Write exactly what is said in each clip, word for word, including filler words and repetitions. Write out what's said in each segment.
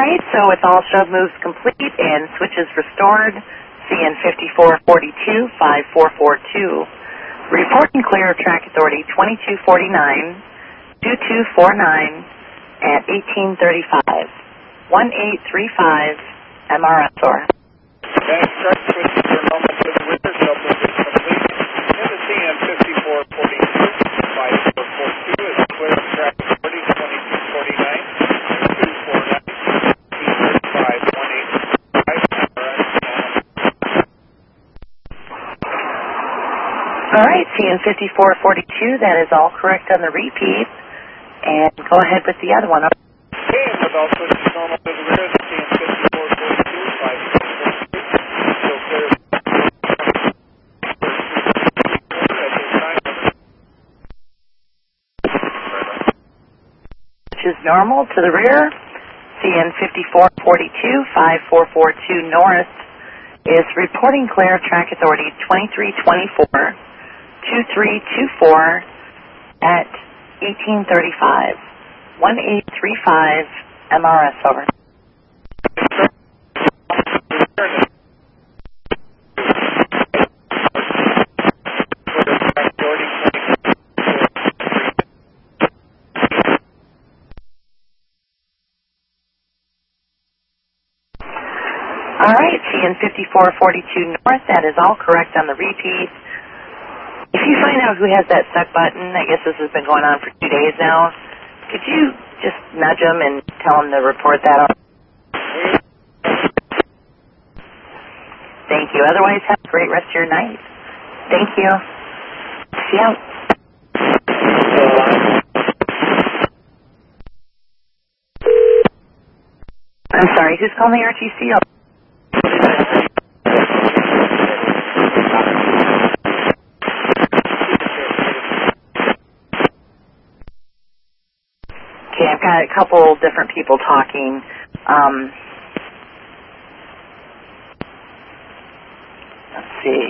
right, so with all shove moves complete and switches restored, C N fifty-four forty-two, five four four two. Reporting clear of track authority twenty-two forty-nine, two two four nine at eighteen thirty-five. one eight three five M R S or. Back truck switches are normal to the rear, shove move is complete. And the C N fifty-four forty-two, five four four two is clear of track authority twenty-two forty-nine, two four nine, eight five one eight five M R S. All right, C N fifty-four forty-two, that is all correct on the repeat. And go ahead with the other one. Okay, and with all switches normal to the rear, the C N fifty-four forty-two, five four four two, still clear of which is normal to the rear. C N fifty-four forty-two, five four four two North is reporting clear of track authority twenty-three twenty-four, two three two four at eighteen thirty-five. one eight three five M R S over. All right, C N fifty-four forty-two North, that is all correct on the repeat. If you find out who has that stuck button, I guess this has been going on for two days now, could you just nudge them and tell them to report that on? Thank you. Otherwise, have a great rest of your night. Thank you. See you out. I'm sorry, who's calling the R T C? Okay, I've got a couple different people talking. Um, let's see.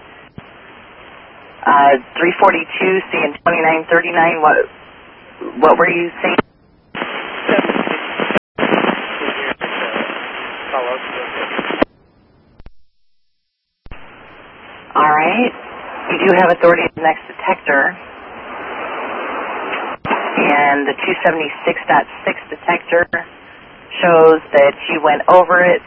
Uh, three forty-two, C N twenty-nine thirty-nine, what, what were you saying? All right. You do have authority of the next detector. And the two seventy-six point six detector shows that you went over it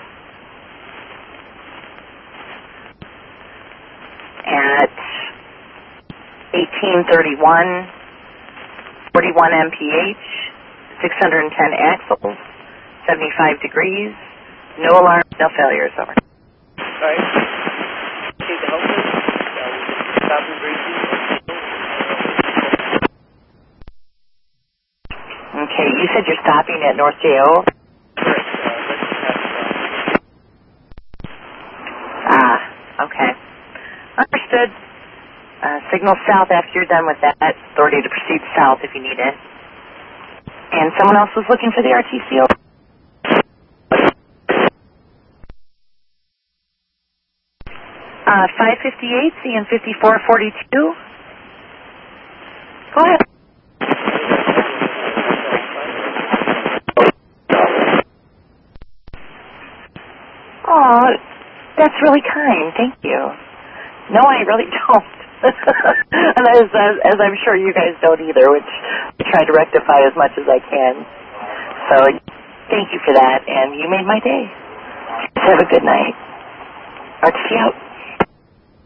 at eighteen thirty-one, forty-one M P H, six hundred ten axles, seventy-five degrees, no alarms, no failures, over. Right. Okay, to help us, stop and breathe. Okay, you said you're stopping at North J O? Correct. Ah, okay. Understood. Uh, signal south after you're done with that. Authority to proceed south if you need it. And someone else was looking for the R T C O? Uh, five fifty-eight, C N fifty-four forty-two. Go ahead. Oh, that's really kind. Thank you. No, I really don't. And as, as, as I'm sure you guys don't either, which I try to rectify as much as I can. So thank you for that, and you made my day. Have a good night. R T C out.